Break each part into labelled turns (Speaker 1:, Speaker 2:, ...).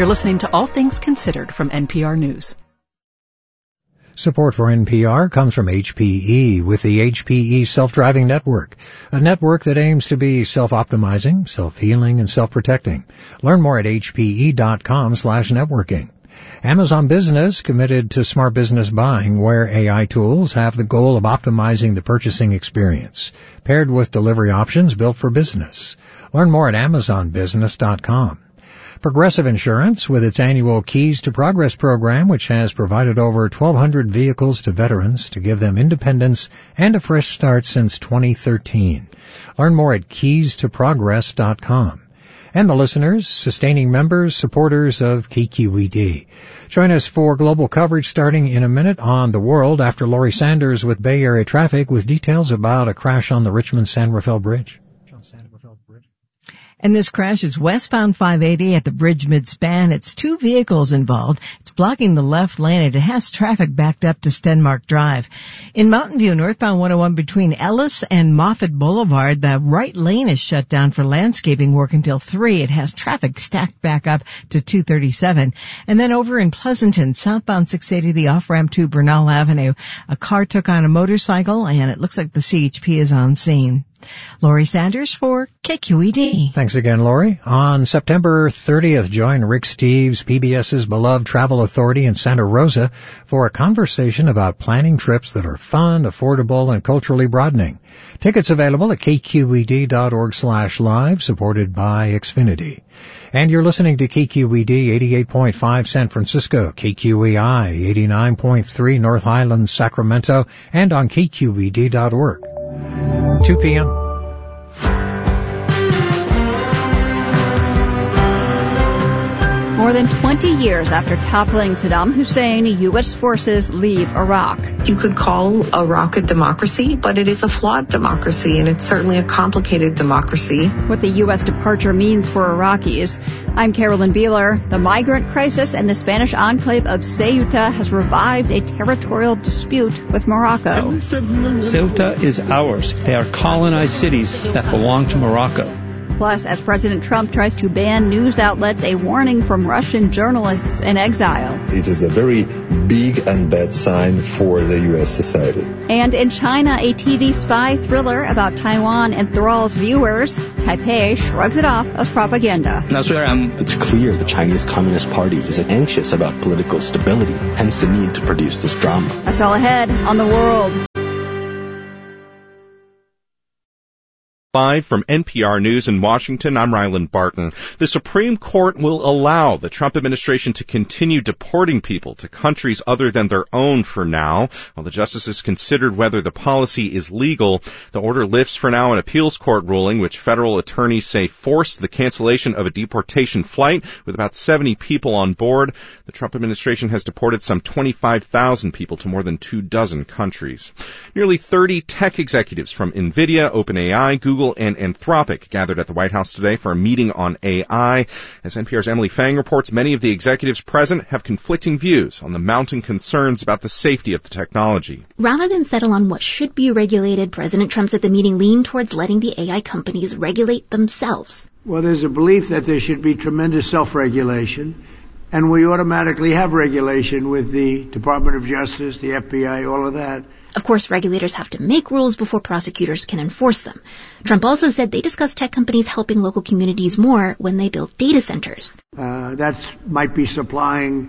Speaker 1: You're listening to All Things Considered from NPR News.
Speaker 2: Support for NPR comes from HPE with the HPE Self-Driving Network, a network that aims to be self-optimizing, self-healing, and self-protecting. Learn more at hpe.com/networking. Amazon Business committed to smart business buying, where AI tools have the goal of optimizing the purchasing experience, paired with delivery options built for business. Learn more at amazonbusiness.com. Progressive Insurance, with its annual Keys to Progress program, which has provided over 1,200 vehicles to veterans to give them independence and a fresh start since 2013. Learn more at keystoprogress.com. And the listeners, sustaining members, supporters of KQED. Join us for global coverage starting in a minute on the world after Lori Sanders with Bay Area Traffic with details about a crash on the Richmond-San Rafael Bridge.
Speaker 3: And this crash is westbound 580 at the bridge mid-span. It's 2 vehicles involved. It's blocking the left lane, and it has traffic backed up to Stenmark Drive. In Mountain View, northbound 101 between Ellis and Moffett Boulevard, the right lane is shut down for landscaping work until 3. It has traffic stacked back up to 237. And then over in Pleasanton, southbound 680, the off-ramp to Bernal Avenue, a car took on a motorcycle, and it looks like the CHP is on scene. Lori Sanders for KQED.
Speaker 2: Thanks again, Lori. On September 30th, join Rick Steves, PBS's beloved travel authority in Santa Rosa, for a conversation about planning trips that are fun, affordable, and culturally broadening. Tickets available at kqed.org/live, supported by Xfinity. And you're listening to KQED 88.5 San Francisco, KQEI 89.3 North Highlands, Sacramento, and on kqed.org. 2 p.m.
Speaker 4: More than 20 years after toppling Saddam Hussein, U.S. forces leave Iraq.
Speaker 5: You could call Iraq a democracy, but it is a flawed democracy, and it's certainly a complicated democracy.
Speaker 4: What the U.S. departure means for Iraqis. I'm Carolyn Beeler. The migrant crisis in the Spanish enclave of Ceuta has revived a territorial dispute with Morocco.
Speaker 6: Ceuta is ours. They are colonized cities that belong to Morocco.
Speaker 4: Plus, as President Trump tries to ban news outlets, a warning from Russian journalists in exile.
Speaker 7: It is a very big and bad sign for the U.S. society.
Speaker 4: And in China, a TV spy thriller about Taiwan enthralls viewers. Taipei shrugs it off as propaganda.
Speaker 8: It's clear the Chinese Communist Party is anxious about political stability, hence the need to produce this drama.
Speaker 4: That's all ahead on The World.
Speaker 9: Live from NPR News in Washington, I'm Ryland Barton. The Supreme Court will allow the Trump administration to continue deporting people to countries other than their own for now, while the justices considered whether the policy is legal. The order lifts for now an appeals court ruling, which federal attorneys say forced the cancellation of a deportation flight with about 70 people on board. The Trump administration has deported some 25,000 people to more than 24 countries. Nearly 30 tech executives from NVIDIA, OpenAI, Google, and Anthropic gathered at the White House today for a meeting on AI. As NPR's Emily Fang reports, many of the executives present have conflicting views on the mounting concerns about the safety of the technology.
Speaker 10: Rather than settle on what should be regulated, President Trump said the meeting leaned towards letting the AI companies regulate themselves.
Speaker 11: Well, there's a belief that there should be tremendous self-regulation, and we automatically have regulation with the Department of Justice, the FBI, all of that.
Speaker 10: Of course, regulators have to make rules before prosecutors can enforce them. Trump also said they discuss tech companies helping local communities more when they build data centers.
Speaker 11: That might be supplying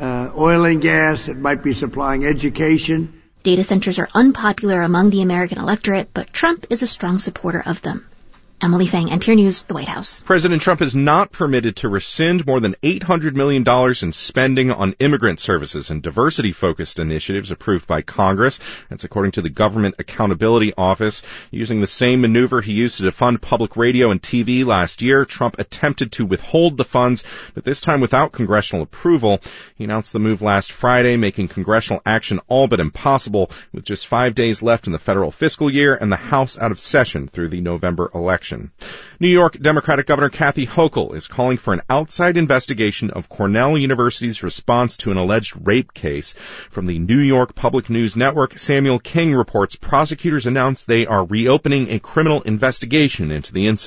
Speaker 11: oil and gas. It might be supplying education.
Speaker 10: Data centers are unpopular among the American electorate, but Trump is a strong supporter of them. Emily Fang, NPR News, the White House.
Speaker 9: President Trump is not permitted to rescind more than $800 million in spending on immigrant services and diversity-focused initiatives approved by Congress. That's according to the Government Accountability Office. Using the same maneuver he used to defund public radio and TV last year, Trump attempted to withhold the funds, but this time without congressional approval. He announced the move last Friday, making congressional action all but impossible, with just 5 days left in the federal fiscal year and the House out of session through the November election. New York Democratic Governor Kathy Hochul is calling for an outside investigation of Cornell University's response to an alleged rape case. From the New York Public News Network, Samuel King reports prosecutors announced they are reopening a criminal investigation into the incident.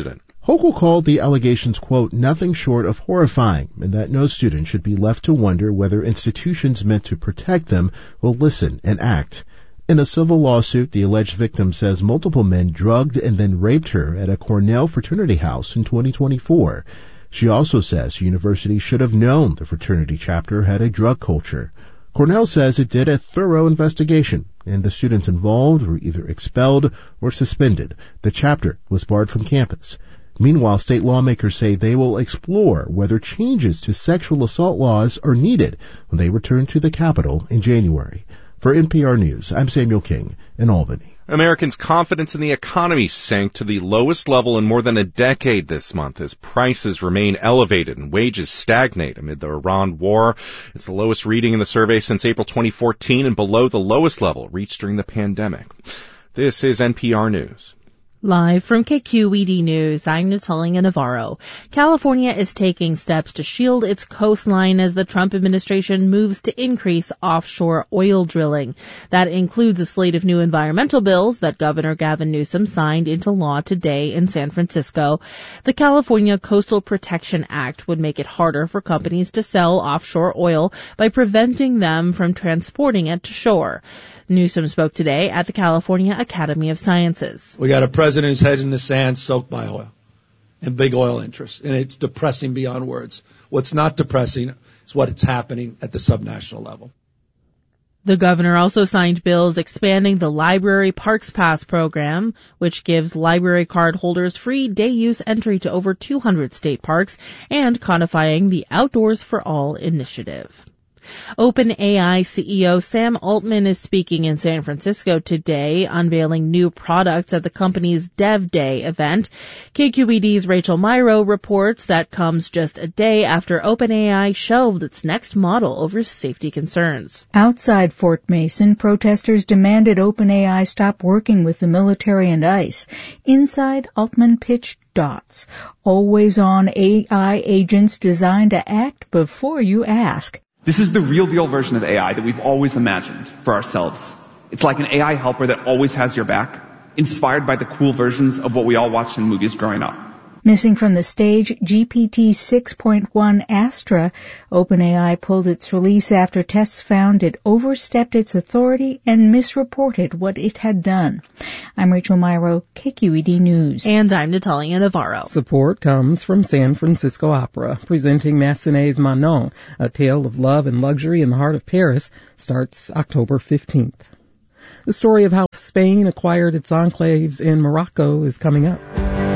Speaker 12: Hochul called the allegations, quote, nothing short of horrifying, and that no student should be left to wonder whether institutions meant to protect them will listen and act. In a civil lawsuit, the alleged victim says multiple men drugged and then raped her at a Cornell fraternity house in 2024. She also says the university should have known the fraternity chapter had a drug culture. Cornell says it did a thorough investigation, and the students involved were either expelled or suspended. The chapter was barred from campus. Meanwhile, state lawmakers say they will explore whether changes to sexual assault laws are needed when they return to the Capitol in January. For NPR News, I'm Samuel King in Albany.
Speaker 9: Americans' confidence in the economy sank to the lowest level in more than a decade this month as prices remain elevated and wages stagnate amid the Iran war. It's the lowest reading in the survey since April 2014 and below the lowest level reached during the pandemic. This is NPR News.
Speaker 13: Live from KQED News, I'm Natalia Navarro. California is taking steps to shield its coastline as the Trump administration moves to increase offshore oil drilling. That includes a slate of new environmental bills that Governor Gavin Newsom signed into law today in San Francisco. The California Coastal Protection Act would make it harder for companies to sell offshore oil by preventing them from transporting it to shore. Newsom spoke today at the California Academy of Sciences.
Speaker 14: We got a president whose head in the sand soaked by oil and big oil interests, and it's depressing beyond words. What's not depressing is what's happening at the subnational level.
Speaker 13: The governor also signed bills expanding the Library Parks Pass program, which gives library card holders free day-use entry to over 200 state parks, and codifying the Outdoors for All initiative. OpenAI CEO Sam Altman is speaking in San Francisco today, unveiling new products at the company's Dev Day event. KQED's Rachel Myrow reports that comes just a day after OpenAI shelved its next model over safety concerns.
Speaker 15: Outside Fort Mason, protesters demanded OpenAI stop working with the military and ICE. Inside, Altman pitched Dots, always-on AI agents designed to act before you ask.
Speaker 16: This is the real deal version of AI that we've always imagined for ourselves. It's like an AI helper that always has your back, inspired by the cool versions of what we all watched in movies growing up.
Speaker 15: Missing from the stage, GPT 6.1 Astra. OpenAI pulled its release after tests found it overstepped its authority and misreported what it had done. I'm Rachel Myrow, KQED News.
Speaker 13: And I'm Natalia Navarro.
Speaker 17: Support comes from San Francisco Opera, presenting Massenet's Manon, a tale of love and luxury in the heart of Paris, starts October 15th. The story of how Spain acquired its enclaves in Morocco is coming up.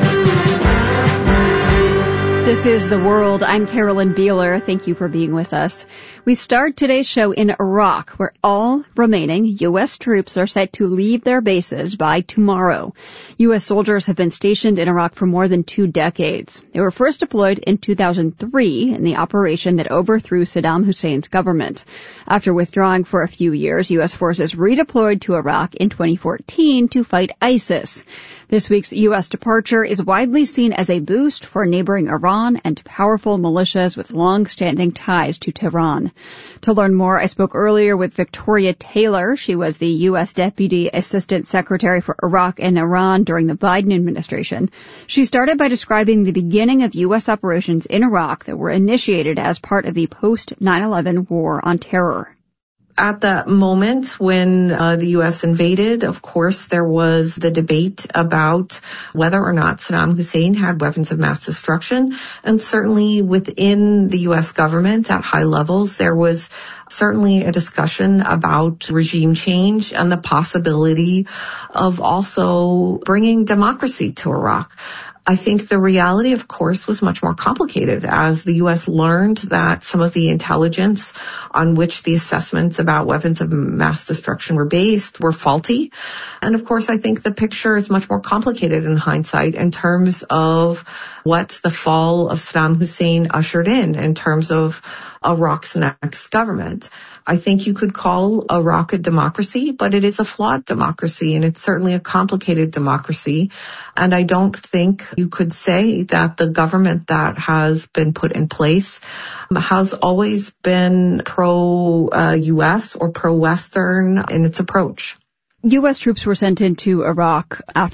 Speaker 4: This is The World. I'm Carolyn Beeler. Thank you for being with us. We start today's show in Iraq, where all remaining U.S. troops are set to leave their bases by tomorrow. U.S. soldiers have been stationed in Iraq for more than 2 decades. They were first deployed in 2003 in the operation that overthrew Saddam Hussein's government. After withdrawing for a few years, U.S. forces redeployed to Iraq in 2014 to fight ISIS. This week's U.S. departure is widely seen as a boost for neighboring Iran and powerful militias with long-standing ties to Tehran. To learn more, I spoke earlier with Victoria Taylor. She was the U.S. Deputy Assistant Secretary for Iraq and Iran during the Biden administration. She started by describing the beginning of U.S. operations in Iraq that were initiated as part of the post-9/11 war on terror.
Speaker 5: At that moment when the U.S. invaded, of course, there was the debate about whether or not Saddam Hussein had weapons of mass destruction. And certainly within the U.S. government at high levels, there was certainly a discussion about regime change and the possibility of also bringing democracy to Iraq. I think the reality, of course, was much more complicated as the U.S. learned that some of the intelligence on which the assessments about weapons of mass destruction were based were faulty. And of course, I think the picture is much more complicated in hindsight in terms of what the fall of Saddam Hussein ushered in terms of Iraq's next government. I think you could call Iraq a democracy, but it is a flawed democracy, and it's certainly a complicated democracy. And I don't think you could say that the government that has been put in place has always been pro-U.S. or pro-Western in its approach.
Speaker 4: U.S. troops were sent into Iraq after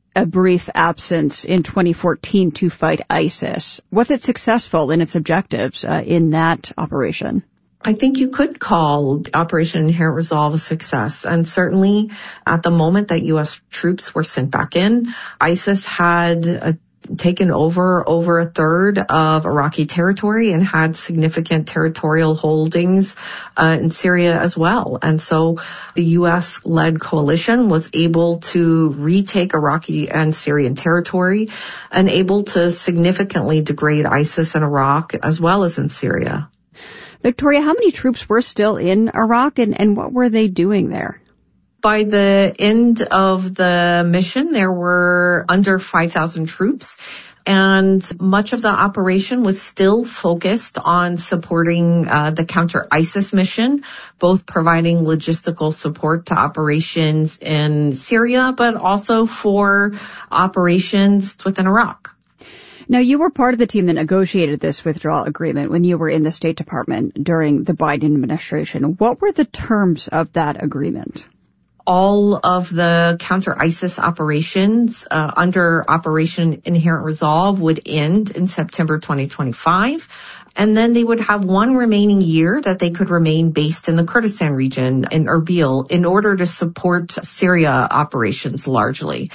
Speaker 4: a brief absence in 2014 to fight ISIS. Was it successful in its objectives in that operation?
Speaker 5: I think you could call Operation Inherent Resolve a success. And certainly at the moment that U.S. troops were sent back in, ISIS had taken over a third of Iraqi territory and had significant territorial holdings in Syria as well. And so the U.S.-led coalition was able to retake Iraqi and Syrian territory and able to significantly degrade ISIS in Iraq as well as in Syria.
Speaker 4: Victoria, how many troops were still in Iraq and what were they doing there?
Speaker 5: By the end of the mission, there were under 5,000 troops, and much of the operation was still focused on supporting the counter-ISIS mission, both providing logistical support to operations in Syria, but also for operations within Iraq.
Speaker 4: Now, you were part of the team that negotiated this withdrawal agreement when you were in the State Department during the Biden administration. What were the terms of that agreement?
Speaker 5: All of the counter-ISIS operations under Operation Inherent Resolve would end in September 2025. And then they would have one remaining year that they could remain based in the Kurdistan region in Erbil in order to support Syria operations largely.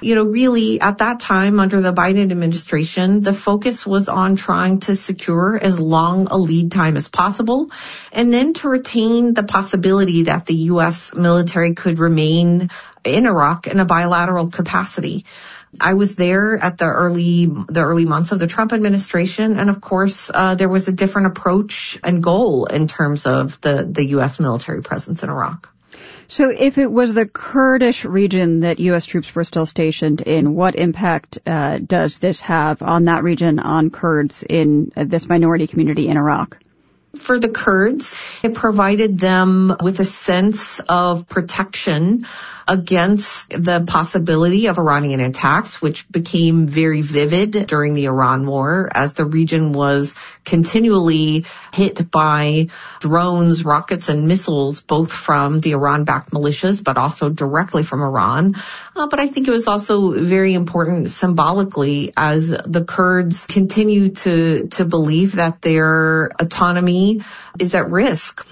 Speaker 5: Really at that time under the Biden administration, the focus was on trying to secure as long a lead time as possible and then to retain the possibility that the U.S. military could remain in Iraq in a bilateral capacity. I was there at the early months of the Trump administration, and of course, there was a different approach and goal in terms of the U.S. military presence in Iraq.
Speaker 4: So if it was the Kurdish region that U.S. troops were still stationed in, what impact does this have on that region, on Kurds in this minority community in Iraq?
Speaker 5: For the Kurds, it provided them with a sense of protection against the possibility of Iranian attacks, which became very vivid during the Iran war as the region was continually hit by drones, rockets, and missiles, both from the Iran-backed militias, but also directly from Iran. But I think it was also very important symbolically as the Kurds continue to believe that their autonomy is at risk.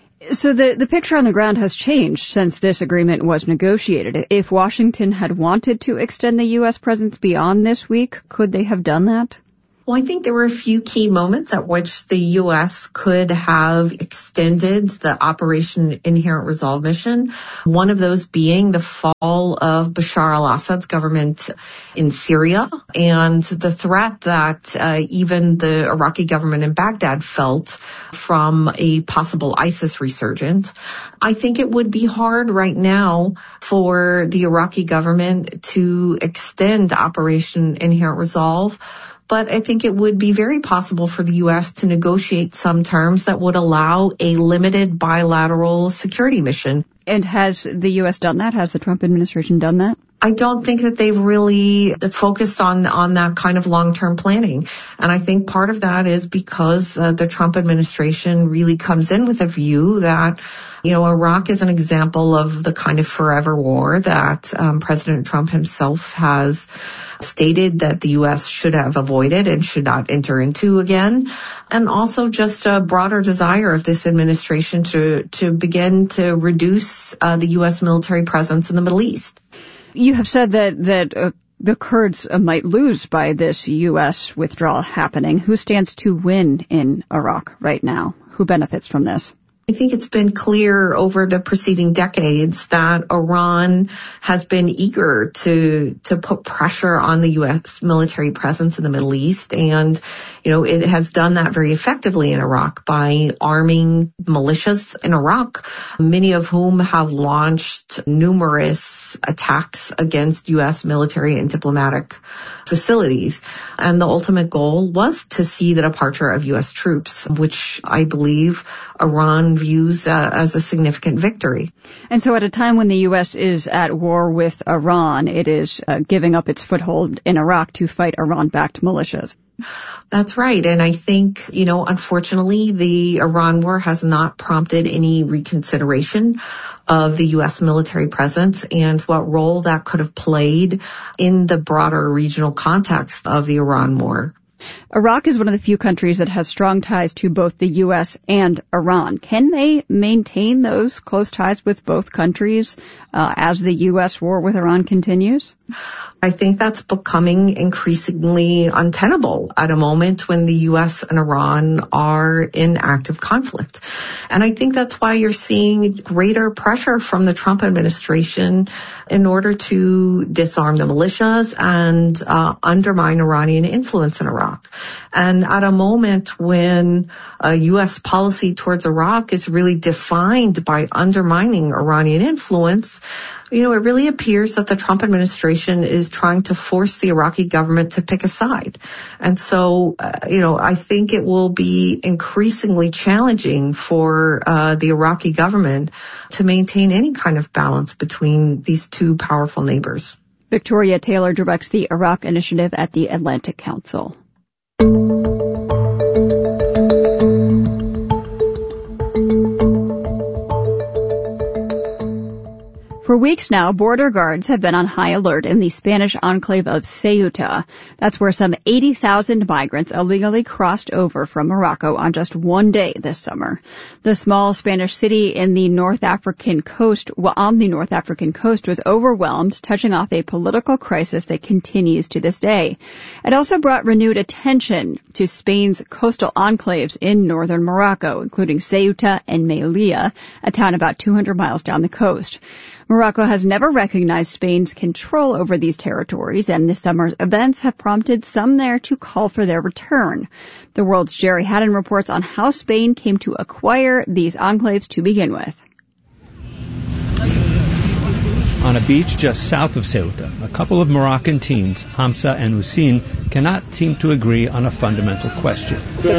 Speaker 4: So the picture on the ground has changed since this agreement was negotiated. If Washington had wanted to extend the U.S. presence beyond this week, could they have done that?
Speaker 5: Well, I think there were a few key moments at which the U.S. could have extended the Operation Inherent Resolve mission. One of those being the fall of Bashar al-Assad's government in Syria and the threat that even the Iraqi government in Baghdad felt from a possible ISIS resurgence. I think it would be hard right now for the Iraqi government to extend Operation Inherent Resolve. But I think it would be very possible for the U.S. to negotiate some terms that would allow a limited bilateral security mission.
Speaker 4: And has the U.S. done that? Has the Trump administration done that?
Speaker 5: I don't think that they've really focused on that kind of long-term planning. And I think part of that is because the Trump administration really comes in with a view that, Iraq is an example of the kind of forever war that President Trump himself has stated that the U.S. should have avoided and should not enter into again. And also just a broader desire of this administration to begin to reduce the U.S. military presence in the Middle East.
Speaker 4: You have said that the Kurds might lose by this U.S. withdrawal happening. Who stands to win in Iraq right now? Who benefits from this?
Speaker 5: I think it's been clear over the preceding decades that Iran has been eager to put pressure on the U.S. military presence in the Middle East. And, it has done that very effectively in Iraq by arming militias in Iraq, many of whom have launched numerous attacks against U.S. military and diplomatic facilities. And the ultimate goal was to see the departure of U.S. troops, which I believe Iran views as a significant victory.
Speaker 4: And so at a time when the U.S. is at war with Iran, it is giving up its foothold in Iraq to fight Iran-backed militias.
Speaker 5: That's right. And I think, unfortunately, the Iran war has not prompted any reconsideration of the U.S. military presence and what role that could have played in the broader regional context of the Iran war.
Speaker 4: Iraq is one of the few countries that has strong ties to both the U.S. and Iran. Can they maintain those close ties with both countries as the U.S. war with Iran continues?
Speaker 5: I think that's becoming increasingly untenable at a moment when the U.S. and Iran are in active conflict. And I think that's why you're seeing greater pressure from the Trump administration in order to disarm the militias and undermine Iranian influence in Iraq. And at a moment when U.S. policy towards Iraq is really defined by undermining Iranian influence, it really appears that the Trump administration is trying to force the Iraqi government to pick a side. And so, I think it will be increasingly challenging for the Iraqi government to maintain any kind of balance between these two powerful neighbors.
Speaker 4: Victoria Taylor directs the Iraq Initiative at the Atlantic Council. For weeks now, border guards have been on high alert in the Spanish enclave of Ceuta. That's where some 80,000 migrants illegally crossed over from Morocco on just one day this summer. The small Spanish city on the North African coast was overwhelmed, touching off a political crisis that continues to this day. It also brought renewed attention to Spain's coastal enclaves in northern Morocco, including Ceuta and Melilla, a town about 200 miles down the coast. Morocco has never recognized Spain's control over these territories, and this summer's events have prompted some there to call for their return. The World's Jerry Haddon reports on how Spain came to acquire these enclaves to begin with.
Speaker 6: On a beach just south of Ceuta, a couple of Moroccan teens, Hamza and Hussein, cannot seem to agree on a fundamental question.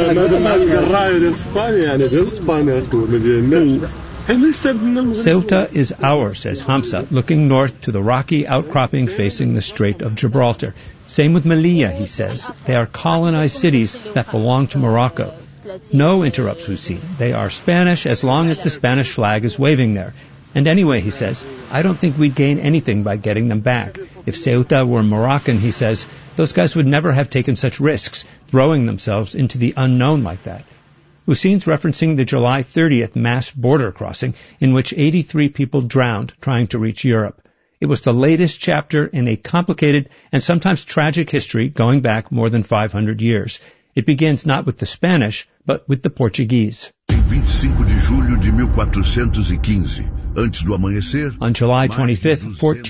Speaker 6: Ceuta is ours, says Hamza, looking north to the rocky outcropping facing the Strait of Gibraltar. Same with Melilla, he says. They are colonized cities that belong to Morocco. No, interrupts Hussein. They are Spanish as long as the Spanish flag is waving there. And anyway, he says, I don't think we'd gain anything by getting them back. If Ceuta were Moroccan, he says, those guys would never have taken such risks, throwing themselves into the unknown like that. Hussein's referencing the July 30th mass border crossing in which 83 people drowned trying to reach Europe. It was the latest chapter in a complicated and sometimes tragic history going back more than 500 years. It begins not with the Spanish, but with the Portuguese. On July 25th, 14